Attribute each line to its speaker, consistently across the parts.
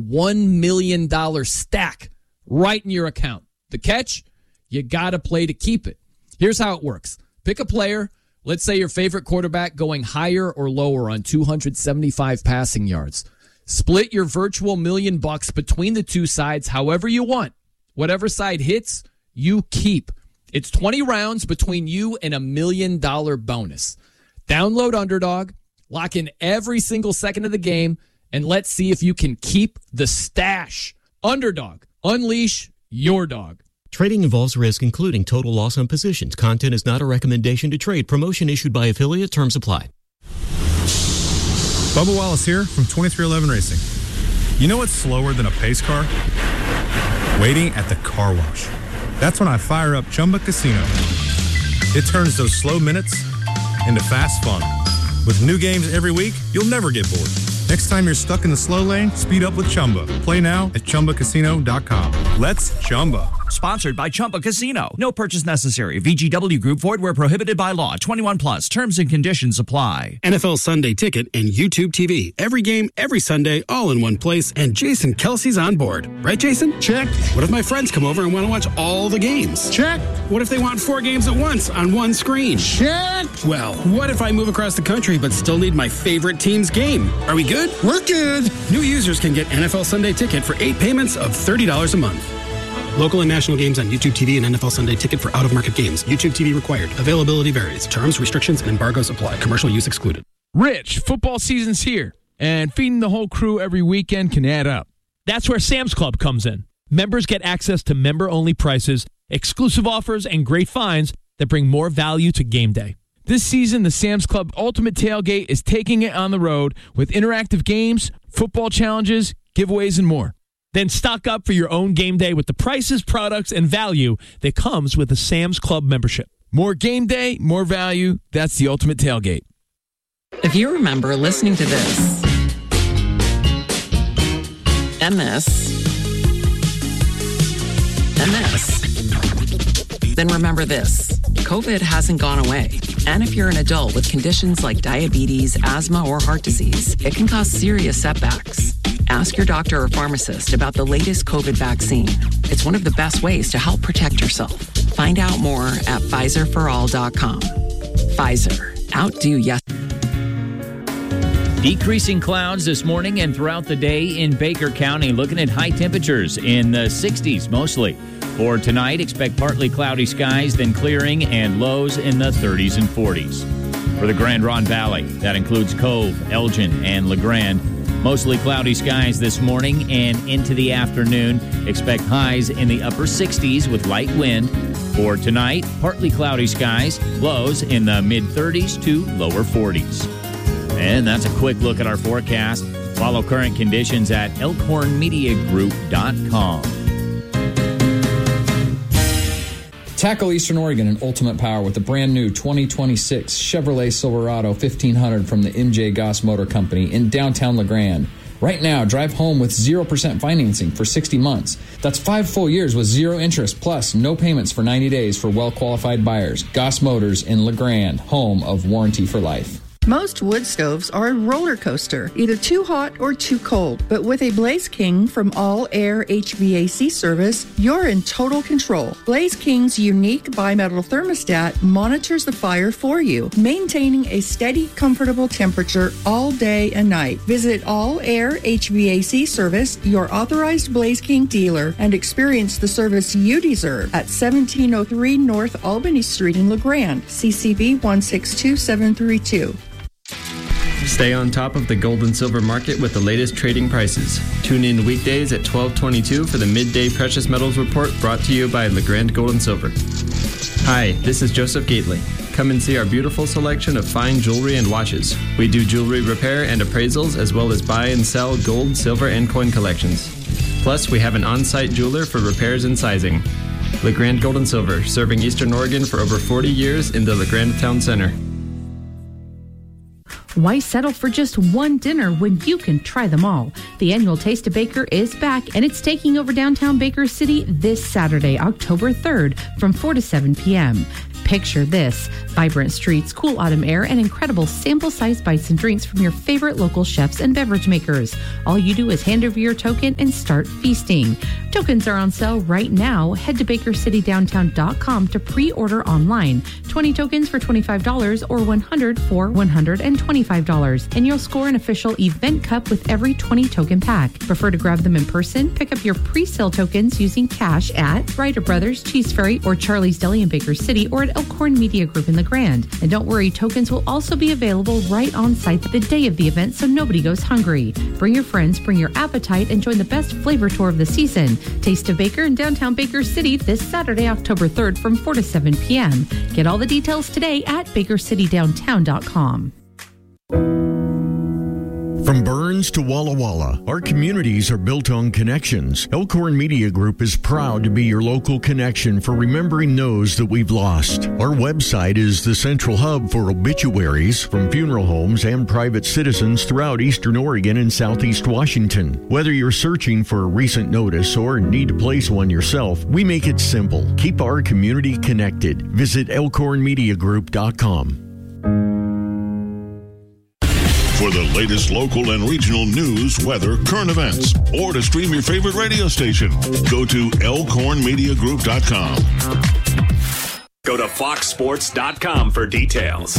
Speaker 1: $1 million stack right in your account. The catch? You got to play to keep it. Here's how it works. Pick a player. Let's say your favorite quarterback going higher or lower on 275 passing yards. Split your virtual $1 million between the two sides however you want. Whatever side hits, you keep. It's 20 rounds between you and $1 million bonus. Download Underdog, lock in every single second of the game, and let's see if you can keep the stash. Underdog, unleash your dog.
Speaker 2: Trading involves risk, including total loss on positions. Content is not a recommendation to trade. Promotion issued by affiliate. Terms apply.
Speaker 3: Bubba Wallace here from 2311 Racing. You know what's slower than a pace car? Waiting at the car wash. That's when I fire up Chumba Casino. It turns those slow minutes into fast fun. With new games every week, you'll never get bored. Next time you're stuck in the slow lane, speed up with Chumba. Play now at ChumbaCasino.com. Let's Chumba.
Speaker 4: Sponsored by Chumba Casino. No purchase necessary. VGW Group. Void where prohibited by law. 21 plus. Terms and conditions apply.
Speaker 5: NFL Sunday Ticket and YouTube TV. Every game, every Sunday, all in one place. And Jason Kelsey's on board. Right, Jason?
Speaker 6: Check.
Speaker 5: What if my friends come over and want to watch all the games?
Speaker 6: Check.
Speaker 5: What if they want 4 games at once on one screen?
Speaker 6: Check.
Speaker 5: Well, what if I move across the country but still need my favorite team's game? Are we good?
Speaker 6: We're good.
Speaker 5: New users can get NFL Sunday Ticket for 8 payments of $30 a month. Local and national games on YouTube TV and NFL Sunday Ticket for out-of-market games. YouTube TV required. Availability varies. Terms, restrictions, and embargoes apply. Commercial use excluded.
Speaker 7: Rich, football season's here, and feeding the whole crew every weekend can add up. That's where Sam's Club comes in. Members get access to member-only prices, exclusive offers, and great finds that bring more value to game day. This season, the Sam's Club Ultimate Tailgate is taking it on the road with interactive games, football challenges, giveaways, and more. Then stock up for your own game day with the prices, products, and value that comes with a Sam's Club membership. More game day, more value. That's the Ultimate Tailgate.
Speaker 8: If you remember listening to this, MS, then remember this. COVID hasn't gone away. And if you're an adult with conditions like diabetes, asthma, or heart disease, it can cause serious setbacks. Ask your doctor or pharmacist about the latest COVID vaccine. It's one of the best ways to help protect yourself. Find out more at PfizerForAll.com. Pfizer. Outdo yes.
Speaker 9: Decreasing clouds this morning and throughout the day in Baker County. Looking at high temperatures in the 60s mostly. For tonight, expect partly cloudy skies, then clearing, and lows in the 30s and 40s. For the Grand Ronde Valley, that includes Cove, Elgin, and LeGrand. Mostly cloudy skies this morning and into the afternoon. Expect highs in the upper 60s with light wind. For tonight, partly cloudy skies, lows in the mid-30s to lower 40s. And that's a quick look at our forecast. Follow current conditions at elkhornmediagroup.com.
Speaker 10: Tackle Eastern Oregon in ultimate power with the brand new 2026 Chevrolet Silverado 1500 from the MJ Goss Motor Company in downtown LeGrand. Right now, drive home with 0% financing for 60 months. That's 5 full years with zero interest, plus no payments for 90 days for well-qualified buyers. Goss Motors in LeGrand, home of Warranty for Life.
Speaker 11: Most wood stoves are a roller coaster, either too hot or too cold. But with a Blaze King from All Air HVAC service, you're in total control. Blaze King's unique bimetal thermostat monitors the fire for you, maintaining a steady, comfortable temperature all day and night. Visit All Air HVAC service, your authorized Blaze King dealer, and experience the service you deserve at 1703 North Albany Street in LeGrand, CCV 162732.
Speaker 12: Stay on top of the gold and silver market with the latest trading prices. Tune in weekdays at 12:22 for the Midday Precious Metals Report brought to you by LeGrand Gold and Silver. Hi, this is Joseph Gately. Come and see our beautiful selection of fine jewelry and watches. We do jewelry repair and appraisals as well as buy and sell gold, silver, and coin collections. Plus, we have an on-site jeweler for repairs and sizing. LeGrand Gold and Silver, serving Eastern Oregon for over 40 years in the LeGrand Town Center.
Speaker 13: Why settle for just one dinner when you can try them all? The annual Taste of Baker is back, and it's taking over downtown Baker City this Saturday, October 3rd, from 4 to 7 p.m. Picture this: vibrant streets, cool autumn air, and incredible sample-sized bites and drinks from your favorite local chefs and beverage makers. All you do is hand over your token and start feasting. Tokens are on sale right now. Head to BakerCityDowntown.com to pre-order online. 20 tokens for $25 or 100 for $125. And you'll score an official event cup with every 20 token pack. Prefer to grab them in person? Pick up your pre-sale tokens using cash at Ryder Brothers, Cheese Ferry, or Charlie's Deli in Baker City, or at Elkhorn Media Group in the Grand. And don't worry, tokens will also be available right on site the day of the event, so nobody goes hungry. Bring your friends, bring your appetite, and join the best flavor tour of the season. Taste of Baker in downtown Baker City this Saturday, October 3rd from 4 to 7 p.m. Get all the details today at BakerCityDowntown.com.
Speaker 6: From Burns to Walla Walla, our communities are built on connections. Elkhorn Media Group is proud to be your local connection for remembering those that we've lost. Our website is the central hub for obituaries from funeral homes and private citizens throughout Eastern Oregon and Southeast Washington. Whether you're searching for a recent notice or need to place one yourself, we make it simple. Keep our community connected. Visit elkhornmediagroup.com.
Speaker 14: For the latest local and regional news, weather, current events, or to stream your favorite radio station, go to elkhornmediagroup.com.
Speaker 15: Go to foxsports.com for details.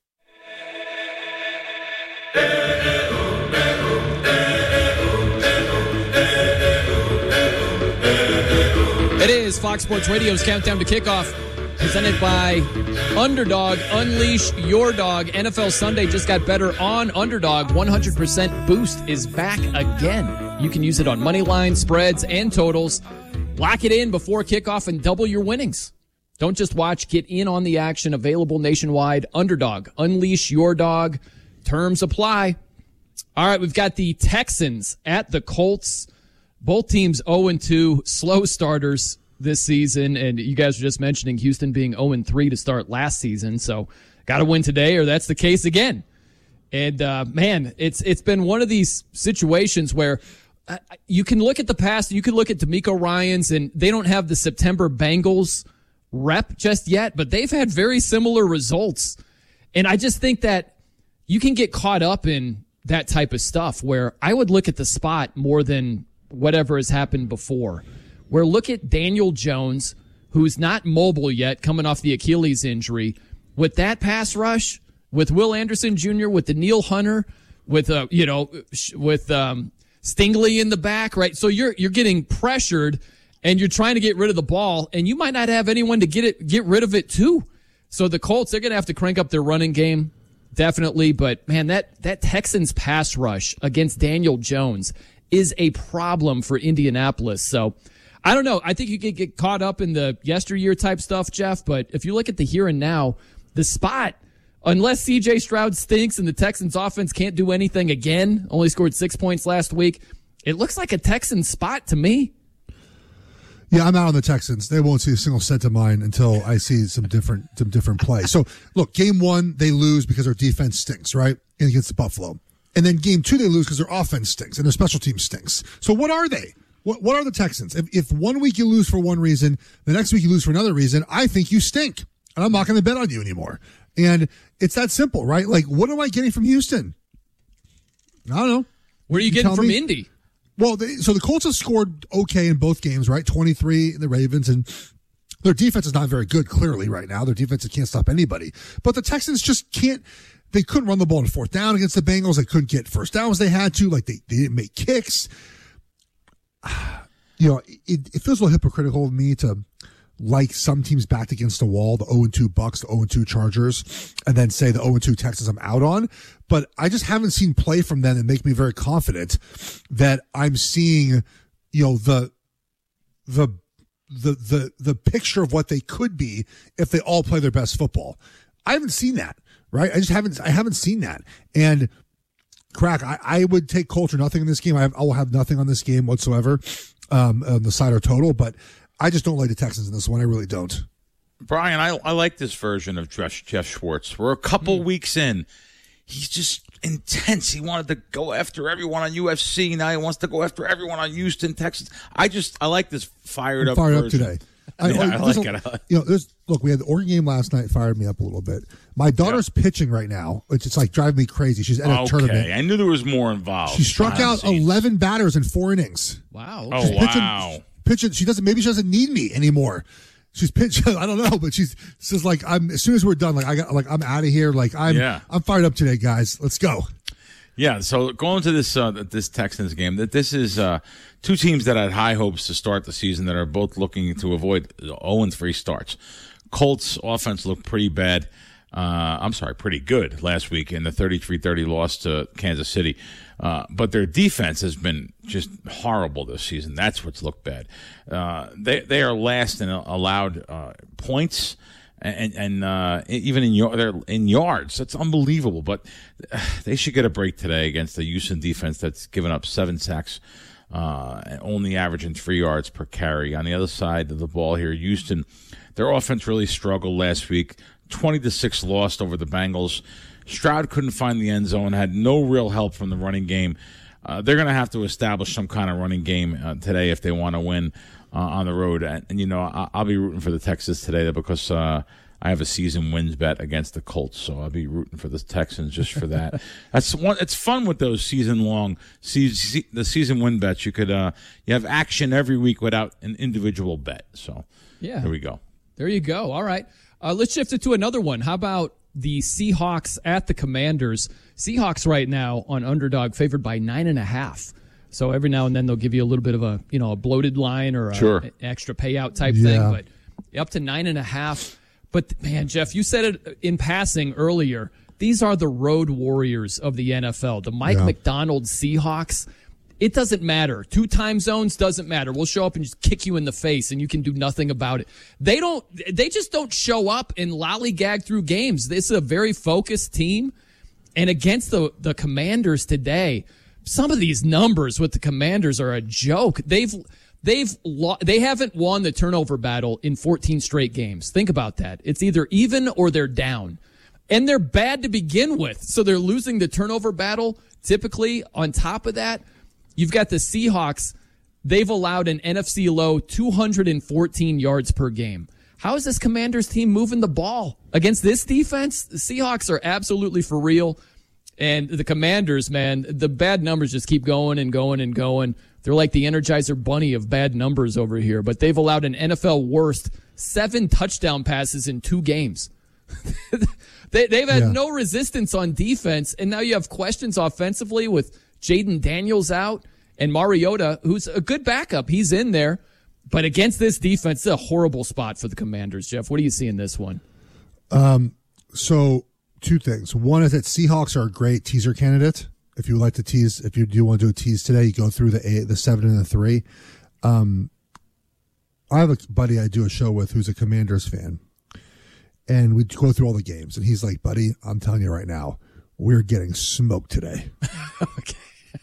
Speaker 1: It is Fox Sports Radio's Countdown to Kickoff, presented by Underdog. Unleash your dog. NFL Sunday just got better on Underdog. 100% boost is back again. You can use it on money lines, spreads, and totals. Lock it in before kickoff and double your winnings. Don't just watch, get in on the action. Available nationwide. Underdog. Unleash your dog. Terms apply. All right, we've got the Texans at the Colts. Both teams 0-2, slow starters this season, and you guys were just mentioning Houston being 0-3 to start last season, so got to win today or that's the case again. And man, it's been one of these situations where you can look at the past, you can look at DeMeco Ryans, and they don't have the September Bengals rep just yet, but they've had very similar results. And I just think that you can get caught up in that type of stuff where I would look at the spot more than whatever has happened before. Where look at Daniel Jones, who's not mobile yet, coming off the Achilles injury. With that pass rush, with Will Anderson Jr., with Danielle Hunter, with Stingley in the back, right? So you're getting pressured, and you're trying to get rid of the ball, and you might not have anyone to get rid of it too. So the Colts, they're going to have to crank up their running game, definitely. But man, that Texans pass rush against Daniel Jones is a problem for Indianapolis. So I don't know. I think you could get caught up in the yesteryear type stuff, Jeff, but if you look at the here and now, the spot, unless C.J. Stroud stinks and the Texans offense can't do anything again, only scored 6 points last week, it looks like a Texans spot to me.
Speaker 16: Yeah, I'm out on the Texans. They won't see a single cent of mine until I see some different play. So, look, game one, they lose because their defense stinks, right? And against Buffalo. And then game two, they lose because their offense stinks and their special team stinks. So what are they? What are the Texans? If 1 week you lose for one reason, the next week you lose for another reason, I think you stink. And I'm not going to bet on you anymore. And it's that simple, right? Like, what am I getting from Houston? I don't know.
Speaker 1: What are you getting from Indy?
Speaker 16: Well, so the Colts have scored okay in both games, right? 23 in the Ravens, and their defense is not very good, clearly, right now. Their defense can't stop anybody. But the Texans just can't. They couldn't run the ball on fourth down against the Bengals. They couldn't get first downs they had to. Like, they didn't make kicks. You know, it feels a little hypocritical of me to like some teams backed against the wall, the 0-2 Bucks, the 0-2 Chargers, and then say the 0-2 Texans I'm out on. But I just haven't seen play from them that make me very confident that I'm seeing, you know, the picture of what they could be if they all play their best football. I haven't seen that, right? I haven't seen that. And Crack, I would take Colts or nothing in this game. I will have nothing on this game whatsoever on the side or total, but I just don't like the Texans in this one. I really don't.
Speaker 17: Brian, I like this version of Jeff Schwartz. We're a couple weeks in. He's just intense. He wanted to go after everyone on UFC. Now he wants to go after everyone on Houston, Texas. I like this fired up version.
Speaker 16: Today.
Speaker 17: I like it.
Speaker 16: Look, we had the Oregon game last night, fired me up a little bit. My daughter's pitching right now. It's just like driving me crazy. She's at a tournament.
Speaker 17: I knew there was more involved.
Speaker 16: She struck out 11 batters in 4 innings.
Speaker 1: Wow.
Speaker 17: Oh, wow.
Speaker 16: Pitching. Maybe she doesn't need me anymore. She's pitching. I don't know, but she's like, as soon as we're done, I'm out of here. Like I'm fired up today, guys. Let's go.
Speaker 17: Yeah, so going to this Texans game, that this is two teams that had high hopes to start the season that are both looking to avoid 0-3 starts. Colts offense looked pretty bad. Pretty good last week in the 33-30 loss to Kansas City. But their defense has been just horrible this season. That's what's looked bad. They are last in allowed points. And even in yards, that's unbelievable. But they should get a break today against the Houston defense that's given up 7 sacks, only averaging 3 yards per carry. On the other side of the ball here, Houston, their offense really struggled last week. 20-6 lost over the Bengals. Stroud couldn't find the end zone, had no real help from the running game. They're going to have to establish some kind of running game today if they want to win on the road. And I'll be rooting for the Texans today because I have a season wins bet against the Colts, so I'll be rooting for the Texans just for that. It's fun with those season-long the season win bets. You could you have action every week without an individual bet. So
Speaker 1: yeah,
Speaker 17: there we go.
Speaker 1: There you go. All right, let's shift it to another one. How about the Seahawks at the Commanders? Seahawks right now on underdog, favored by 9.5. So every now and then they'll give you a little bit of a bloated line or an extra payout type thing, but up to 9.5. But man, Jeff, you said it in passing earlier. These are the road warriors of the NFL. The Mike McDonald Seahawks. It doesn't matter. 2 time zones doesn't matter. We'll show up and just kick you in the face, and you can do nothing about it. They just don't show up and lollygag through games. This is a very focused team, and against the Commanders today, some of these numbers with the Commanders are a joke. They haven't won the turnover battle in 14 straight games. Think about that. It's either even or they're down. And they're bad to begin with. So they're losing the turnover battle typically. On top of that, you've got the Seahawks. They've allowed an NFC low 214 yards per game. How is this Commanders team moving the ball against this defense? The Seahawks are absolutely for real. And the Commanders, man, the bad numbers just keep going and going and going. They're like the Energizer Bunny of bad numbers over here. But they've allowed an NFL worst 7 touchdown passes in 2 games. They've had no resistance on defense. And now you have questions offensively with Jaden Daniels out and Mariota, who's a good backup. He's in there. But against this defense, it's a horrible spot for the Commanders. Jeff, what do you see in this one?
Speaker 16: So 2 things. One is that Seahawks are a great teaser candidate. If you would like to tease, if you do want to do a tease today, you go through the 7 and the 3. I have a buddy I do a show with who's a Commanders fan, and we go through all the games, and he's like, "Buddy, I'm telling you right now, we're getting smoked today."
Speaker 1: Okay.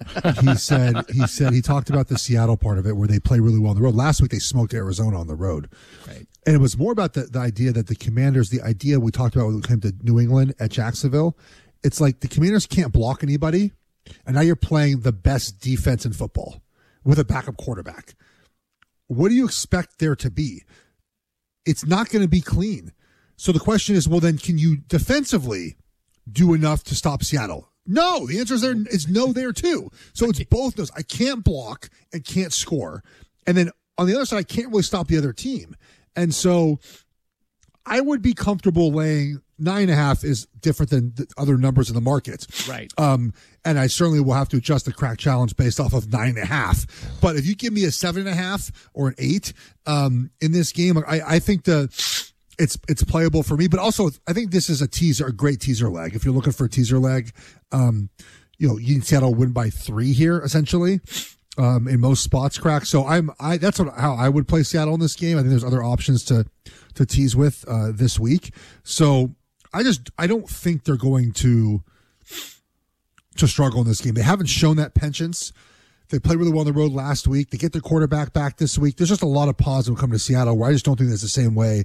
Speaker 16: he talked about the Seattle part of it where they play really well on the road. Last week they smoked Arizona on the road.
Speaker 1: Right.
Speaker 16: And it was more about the idea that the Commanders, the idea we talked about when we came to New England at Jacksonville, it's like the Commanders can't block anybody, and now you're playing the best defense in football with a backup quarterback. What do you expect there to be? It's not going to be clean. So the question is, well, then can you defensively do enough to stop Seattle? No, the answer is no there too. So it's both those. I can't block and can't score. And then on the other side, I can't really stop the other team. And so I would be comfortable laying 9.5 is different than the other numbers in the market.
Speaker 1: Right.
Speaker 16: And I certainly will have to adjust the crack challenge based off of 9.5. But if you give me a 7.5 or an 8 in this game, I think it's playable for me, but also I think this is a great teaser leg. If you're looking for a teaser leg, you can Seattle win by 3 here essentially, in most spots crack. So that's how I would play Seattle in this game. I think there's other options to tease with, this week. So I don't think they're going to struggle in this game. They haven't shown that penchant. They played really well on the road last week. They get their quarterback back this week. There's just a lot of positive coming to Seattle where I just don't think that's the same way.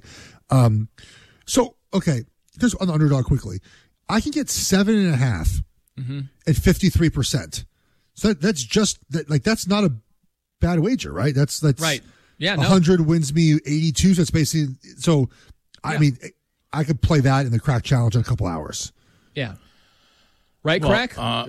Speaker 16: Just on the underdog quickly. I can get 7.5 at 53%. So that's just that. Like that's not a bad wager, right? That's
Speaker 1: right. Yeah,
Speaker 16: 100 wins me 82. So it's basically I mean, I could play that in the Crack Challenge in a couple hours.
Speaker 1: Yeah. Right, Crack?
Speaker 17: I'm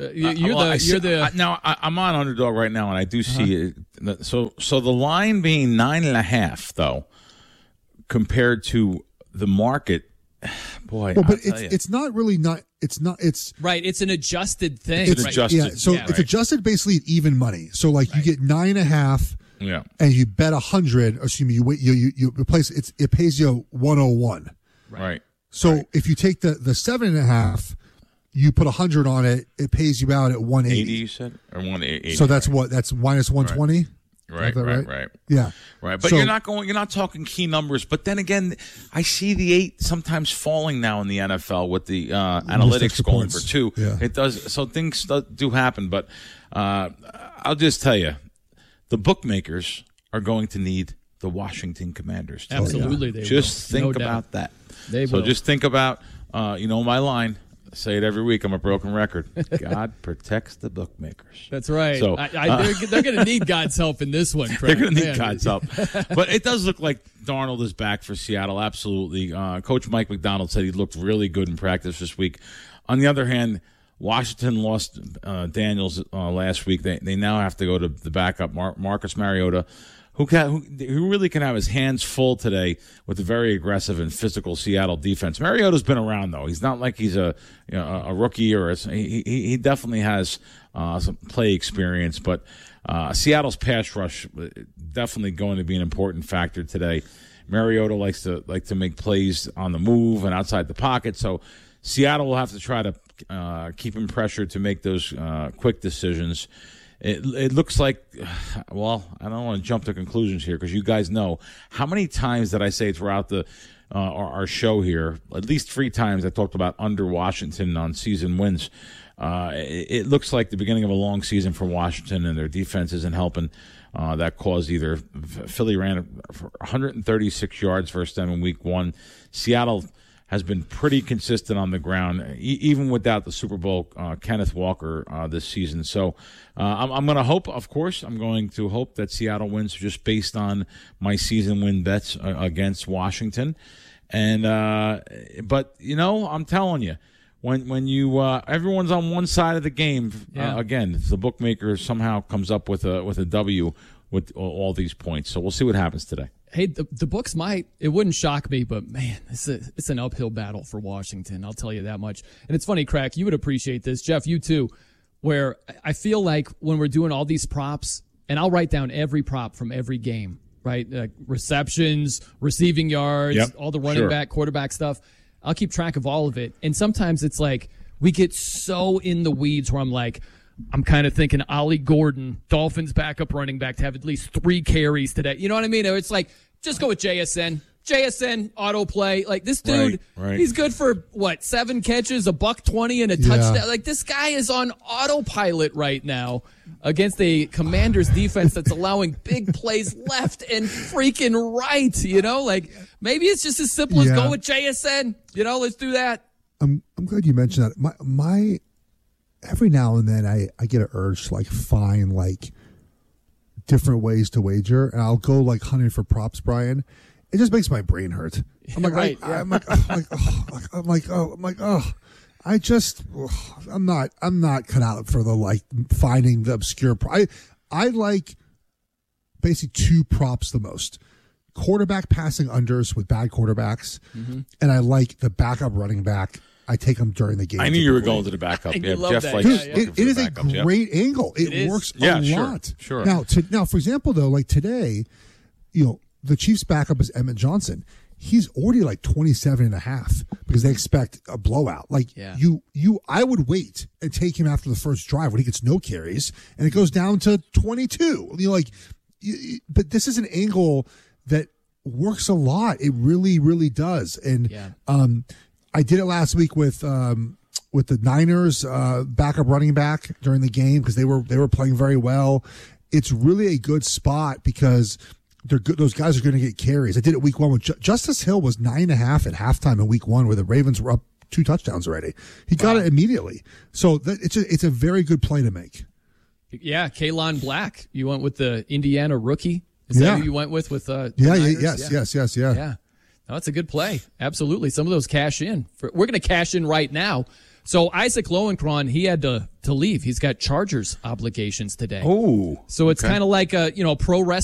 Speaker 17: on Underdog right now, and I do see it. So the line being 9.5, though, compared to the market, boy.
Speaker 16: Well, but it's not really not. It's
Speaker 1: right. It's an adjusted thing.
Speaker 16: It's adjusted. Yeah. So it's adjusted basically at even money. So like you get 9.5.
Speaker 17: Yeah.
Speaker 16: And you bet 100. Excuse me. You replace it. It pays you 101.
Speaker 17: Right.
Speaker 16: So if you take the 7.5. You put 100 on it, it pays you out at 180.
Speaker 17: 80, you said? Or 180.
Speaker 16: So that's what? That's minus 120?
Speaker 17: Right.
Speaker 16: Yeah.
Speaker 17: Right. But you're not talking key numbers. But then again, I see the 8 sometimes falling now in the NFL with the analytics going for 2.
Speaker 16: Yeah.
Speaker 17: It does. So things do happen. But I'll just tell you, the bookmakers are going to need the Washington Commanders.
Speaker 1: Absolutely. They
Speaker 17: just
Speaker 1: will.
Speaker 17: think about that. So just think about, my line. I say it every week. I'm a broken record. God protects the bookmakers.
Speaker 1: That's right.
Speaker 17: So
Speaker 1: they're going to need God's help in this one. Craig.
Speaker 17: They're going to need God's help. But it does look like Darnold is back for Seattle. Absolutely. Coach Mike McDonald said he looked really good in practice this week. On the other hand, Washington lost Daniels last week. They now have to go to the backup, Marcus Mariota, who really can have his hands full today with a very aggressive and physical Seattle defense. Mariota's been around, though. He's not like he's a rookie he definitely has some play experience. But Seattle's pass rush definitely going to be an important factor today. Mariota likes to make plays on the move and outside the pocket, so Seattle will have to try to keep him pressured to make those quick decisions. It looks like, well, I don't want to jump to conclusions here because you guys know how many times did I say throughout our show here, at least 3 times I talked about under Washington on season wins. It looks like the beginning of a long season for Washington, and their defense isn't helping. That caused either Philly ran for 136 yards versus them in week 1. Seattle has been pretty consistent on the ground, even without the Super Bowl Kenneth Walker this season. So I'm going to hope, of course, that Seattle wins just based on my season win bets against Washington. And but I'm telling you, when you everyone's on one side of the game, again, the bookmaker somehow comes up with a W with all these points. So we'll see what happens today.
Speaker 1: Hey, the books it wouldn't shock me, but man, it's an uphill battle for Washington. I'll tell you that much. And it's funny, Crack, you would appreciate this. Jeff, you too, where I feel like when we're doing all these props, and I'll write down every prop from every game, right? Like receptions, receiving yards, all the running back, quarterback stuff. I'll keep track of all of it. And sometimes it's like we get so in the weeds where I'm kind of thinking Ollie Gordon, Dolphins backup running back, to have at least 3 carries today. You know what I mean? It's like, just go with JSN. JSN, autoplay. Like, this dude, he's good for, 7 catches, $120, and a touchdown. Like, this guy is on autopilot right now against a Commanders defense that's allowing big plays left and freaking right, Like, maybe it's just as simple as go with JSN. Let's do that.
Speaker 16: I'm glad you mentioned that. My every now and then I get an urge to find different ways to wager, and I'll go hunting for props, Brian. It just makes my brain hurt. I'm like, I'm not cut out for the finding the obscure. I like basically 2 props the most: quarterback passing unders with bad quarterbacks, and I like the backup running back. I take them during the game.
Speaker 17: I knew you were going to the backup. Jeff likes
Speaker 16: it is a great angle. It works a lot.
Speaker 17: Sure.
Speaker 16: Now, for example, though, today, the Chiefs' backup is Emmett Johnson. He's already 27.5 because they expect a blowout. I would wait and take him after the first drive when he gets no carries, and it goes down to 22. But this is an angle that works a lot. It really, really does. And I did it last week with the Niners backup running back during the game because they were playing very well. It's really a good spot because they're good. Those guys are going to get carries. I did it week 1 with Justice Hill was 9.5 at halftime in week 1 where the Ravens were up 2 touchdowns already. He got it immediately. So it's a very good play to make.
Speaker 1: Yeah, Kalon Black. You went with the Indiana rookie Is that who you went with?
Speaker 16: Yes.
Speaker 1: Yeah. No, that's a good play. Absolutely. Some of those cash in. We're going to cash in right now. So Isaac Lowenkron, he had to leave. He's got Chargers obligations today.
Speaker 17: Oh.
Speaker 1: So it's kind of like a pro wrestling.